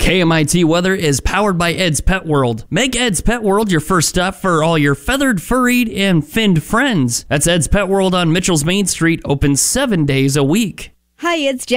KMIT weather is powered by Ed's Pet World. Make Ed's Pet World your first stop for all your feathered, furried, and finned friends. That's Ed's Pet World on Mitchell's Main Street, open 7 days a week. Hi, it's